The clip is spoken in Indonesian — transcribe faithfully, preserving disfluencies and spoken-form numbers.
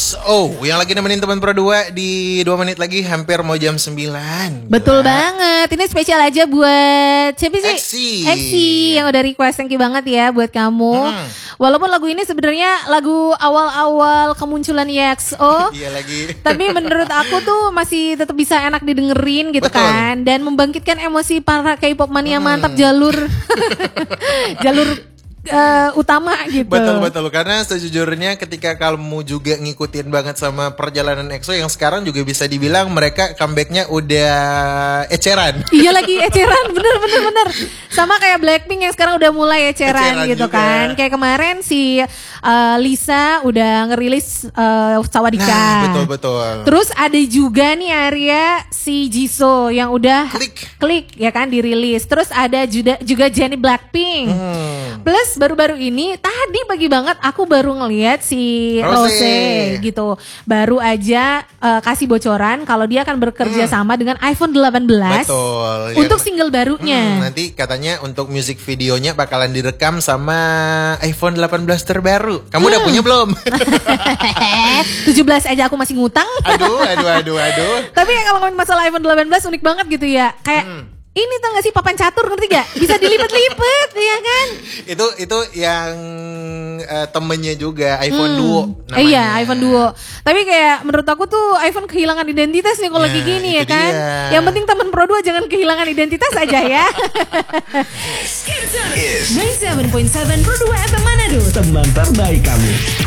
X O yang lagi nemenin teman Pro dua di dua menit lagi hampir mau jam sembilan. Betul Gila. banget. Ini spesial aja buat siapa sih? X C. X C yang udah request, thank you banget ya buat kamu. Hmm. Walaupun lagu ini sebenarnya lagu awal-awal kemunculan Y X O. Iya lagi. Tapi menurut aku tuh masih tetap bisa enak didengerin gitu. Betul. Kan, dan membangkitkan emosi para K-pop mania hmm. mantap jalur jalur Uh, utama gitu. Betul betul karena sejujurnya ketika kamu juga ngikutin banget sama perjalanan X O yang sekarang juga bisa dibilang mereka comebacknya udah eceran. Iya lagi eceran, bener bener bener. Sama kayak Blackpink yang sekarang udah mulai eceran, eceran gitu juga. Kan. Kayak kemarin si uh, Lisa udah ngerilis uh, Sawadika. Nah, betul betul. Terus ada juga nih Arya si Jisoo yang udah klik klik ya kan dirilis. Terus ada juga juga Jennie Blackpink. Hmm. Plus baru-baru ini tadi pagi banget aku baru ngeliat si Rose, Rose gitu. Baru aja uh, kasih bocoran kalau dia akan bekerja hmm. sama dengan iPhone delapan belas. Betul. Untuk ya, single barunya. Hmm, nanti katanya untuk music videonya bakalan direkam sama iPhone delapan belas terbaru. Kamu hmm. udah punya belum? tujuh belas aja aku masih ngutang. Aduh, aduh, aduh, aduh. Tapi kalau ngomongin masalah iPhone delapan belas unik banget gitu ya. Kayak hmm. ini tau gak sih papan catur, ngerti gak? Bisa dilipet-lipet ya kan? Itu itu yang uh, temennya juga iPhone hmm. Duo namanya. Eh, iya iPhone Duo. Tapi kayak menurut aku tuh iPhone kehilangan identitas nih kalau ya, lagi gini ya kan. Dia. Yang penting teman Pro dua jangan kehilangan identitas aja ya. sembilan puluh tujuh koma tujuh Pro dua F M Manado, teman terbaik kamu.